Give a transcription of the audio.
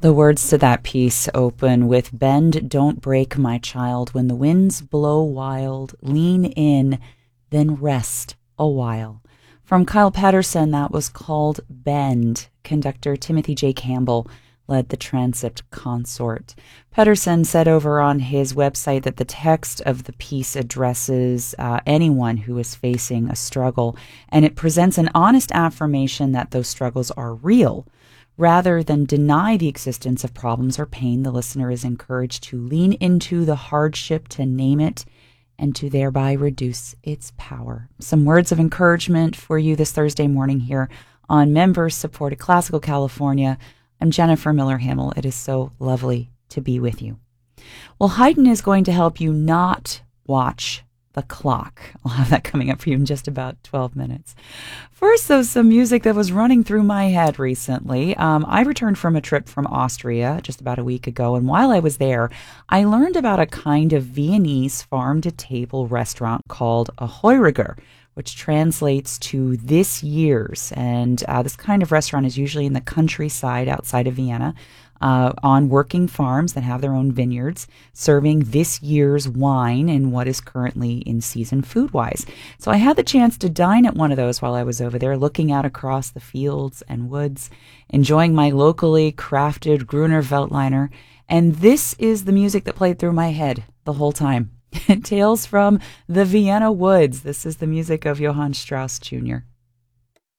The words to that piece open with "Bend, don't break, my child. When the winds blow wild, lean in, then rest a while." From Kyle Patterson, that was called "Bend." Conductor Timothy J. Campbell led the transept consort. Patterson said over on his website that the text of the piece addresses anyone who is facing a struggle, and it presents an honest affirmation that those struggles are real. Rather than deny the existence of problems or pain, the listener is encouraged to lean into the hardship, to name it, and to thereby reduce its power. Some words of encouragement for you this Thursday morning here on Member-Supported Classical California. I'm Jennifer Miller-Himmel. It is so lovely to be with you. Well, Haydn is going to help you not watch the clock. I'll have that coming up for you in just about 12 minutes. First, though, some music that was running through my head recently. I returned from a trip from Austria just about a week ago, and while I was there, I learned about a kind of Viennese farm-to-table restaurant called a Heuriger, which translates to "this year's." And this kind of restaurant is usually in the countryside outside of Vienna, on working farms that have their own vineyards, serving this year's wine in what is currently in season food-wise. So I had the chance to dine at one of those while I was over there, looking out across the fields and woods, enjoying my locally crafted Gruner Veltliner. And this is the music that played through my head the whole time. Tales from the Vienna Woods. This is the music of Johann Strauss Jr.